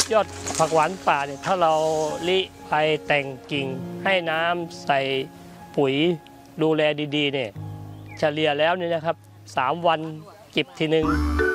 ยอดผักหวานป่าเนี่ยถ้าเราลิไปแต่งกิ่งให้น้ำใส่ปุ๋ยดูแลดีๆเนี่ยเฉลี่ยแล้วเนี่ยนะครับ3 วันจิบทีนึง